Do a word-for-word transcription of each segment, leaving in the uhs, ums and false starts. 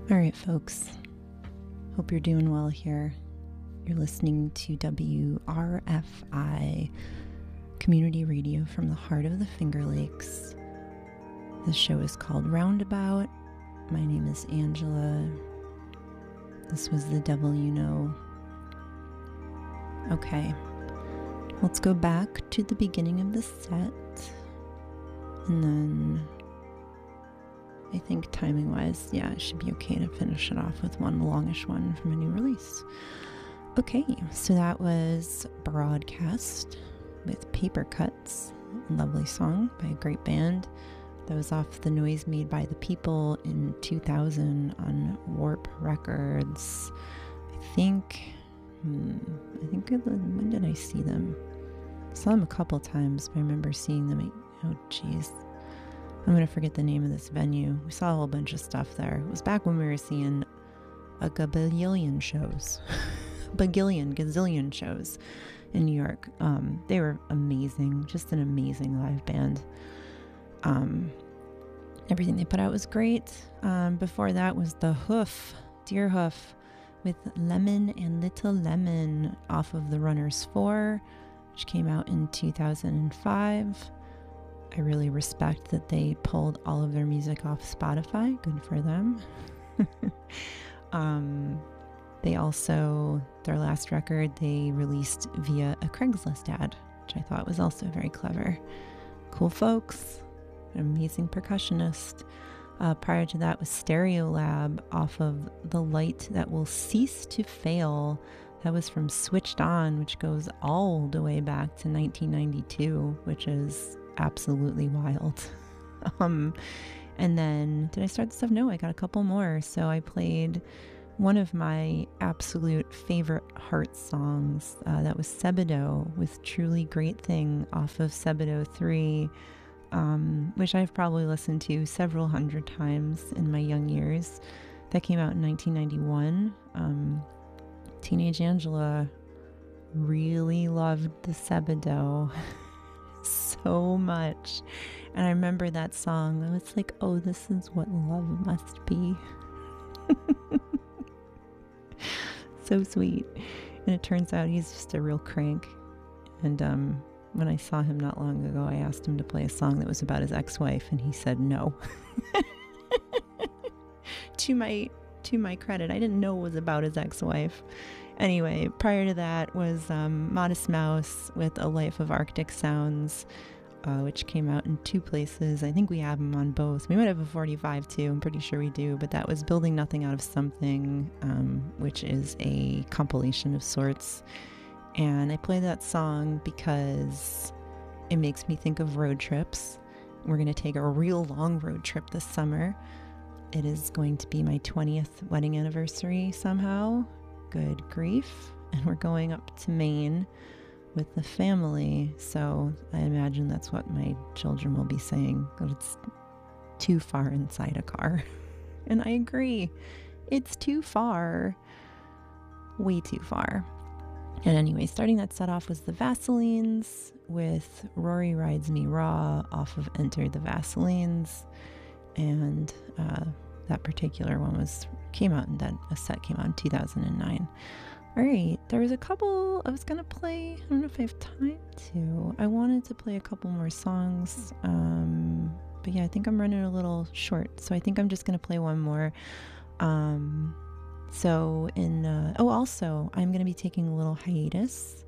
All right, folks. Hope you're doing well here. You're listening to W R F I Community Radio from the heart of the Finger Lakes. This show is called Roundabout. My name is Angela. This was The Devil You Know. Okay, let's go back to the beginning of the set. And then I think timing-wise, yeah, it should be okay to finish it off with one longish one from a new release. Okay, so that was Broadcast with Paper Cuts, a lovely song by a great band. That was off The Noise Made by the People in two thousand on Warp Records. I think, hmm, I think, when did I see them? I saw them a couple times, but I remember seeing them at, oh geez. I'm going to forget the name of this venue. We saw a whole bunch of stuff there. It was back when we were seeing a gazillion shows. Bagillion, gazillion shows in New York. Um, they were amazing. Just an amazing live band. Um, everything they put out was great. Um, before that was The Hoof, Deer Hoof, with Lemon and Little Lemon off of The Runners four, which came out in two thousand five. I really respect that they pulled all of their music off Spotify. Good for them. um, they also, their last record, they released via a Craigslist ad, which I thought was also very clever. Cool folks. An amazing percussionist. Uh, prior to that was Stereolab off of The Light That Will Cease to Fail. That was from Switched On, which goes all the way back to nineteen ninety-two, which is absolutely wild. um, and then, did I start the stuff? No, I got a couple more. So I played one of my absolute favorite heart songs. Uh, that was Sebadoh with Truly Great Thing off of Sebadoh three, um, which I've probably listened to several hundred times in my young years. That came out in nineteen ninety-one. Um, Teenage Angela really loved the Sebadoh so much, and I remember that song. I was like, oh, this is what love must be. So sweet. And it turns out he's just a real crank. And um when I saw him not long ago, I asked him to play a song that was about his ex-wife, and he said no. to my to my credit, I didn't know it was about his ex-wife. Anyway, prior to that was um, Modest Mouse with A Life of Arctic Sounds, uh, which came out in two places. I think we have them on both. We might have a forty-five too, I'm pretty sure we do, but that was Building Nothing Out of Something, um, which is a compilation of sorts. And I play that song because it makes me think of road trips. We're going to take a real long road trip this summer. It is going to be my twentieth wedding anniversary somehow. Good grief. And we're going up to Maine with the family. So I imagine that's what my children will be saying, that it's too far inside a car. And I agree. It's too far. Way too far. And anyway, starting that set off was the Vaselines with Rory Rides Me Raw off of Enter the Vaselines. And uh, that particular one was came out in that a set came out in two thousand nine. All right, there was a couple I was gonna play. I don't know if I have time to. I wanted to play a couple more songs, um, but yeah, I think I'm running a little short, so I think I'm just gonna play one more. Um, so in uh, oh, also I'm gonna be taking a little hiatus.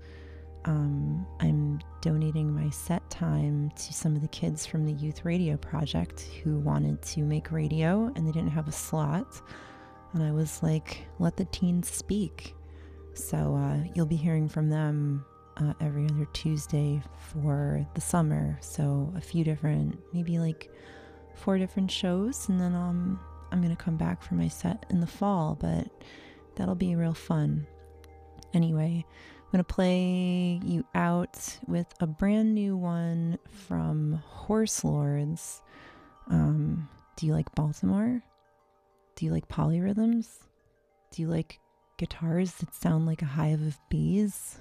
Um, I'm donating my set time to some of the kids from the Youth Radio Project who wanted to make radio and they didn't have a slot. And I was like, let the teens speak. So uh, you'll be hearing from them uh, every other Tuesday for the summer. So a few different, maybe like four different shows. And then um, I'm going to come back for my set in the fall, but that'll be real fun. Anyway, I'm going to play you out with a brand new one from Horse Lords. Um, do you like Baltimore? Do you like polyrhythms? Do you like guitars that sound like a hive of bees?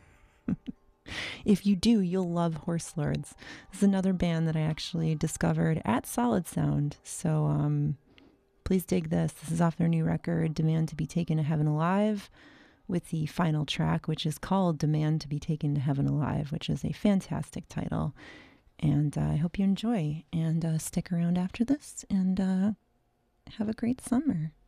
If you do, you'll love Horse Lords. This is another band that I actually discovered at Solid Sound. So um, please dig this. This is off their new record, Demand to be Taken to Heaven Alive, with the final track, which is called Demand to be Taken to Heaven Alive, which is a fantastic title. And uh, I hope you enjoy, and uh, stick around after this, and uh, have a great summer.